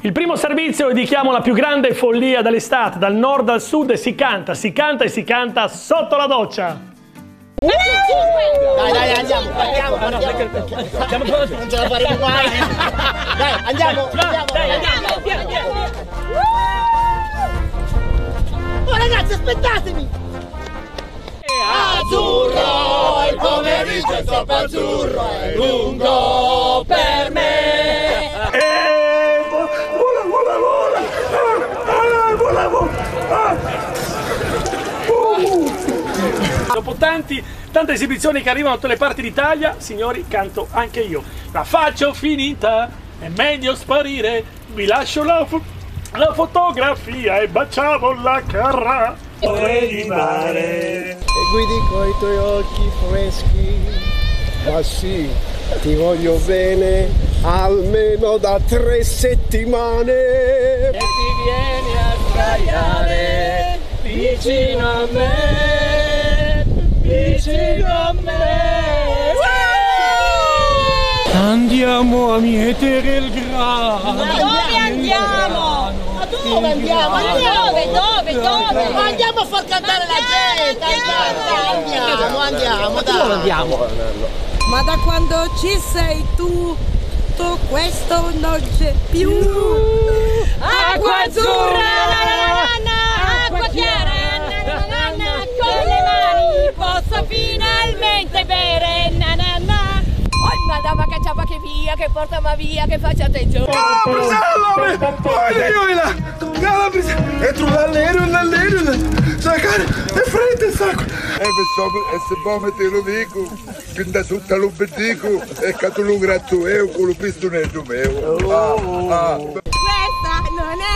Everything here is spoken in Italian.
Il primo servizio dedichiamo la più grande follia dell'estate, dal nord al sud, e si canta e si canta sotto la doccia. Dai, andiamo. Non ce la faremo mai. Dai, andiamo. Oh ragazzi, aspettatemi. Azzurro, il pomeriggio è troppo azzurro, è lungo per me. Dopo tante esibizioni che arrivano da tutte le parti d'Italia, signori, canto anche io. La faccio finita, è meglio sparire, vi lascio la fotografia e baciamo la carra. E guidi coi tuoi occhi freschi, ma sì, ti voglio bene almeno da 3 settimane. E ti vieni a sdraiare vicino a me, vicino a me. Andiamo a mietere il grano. Dove andiamo? Ma dove andiamo? Dove? Ma andiamo a far cantare la gente. Andiamo, dai. Dove andiamo? Ma da quando ci sei tu, tutto questo non c'è più. Acqua azzurra, acqua chiara, con le mani posso finalmente bere. Oh madama che ciapa che via, che porta ma via, che faccia attenzione. Entro l'allero, sacare, e frente sacco. E se poi me te lo dico, pinda tutta lo bendico, e che tu lo gratto con lo pistonetto mio. Questa non è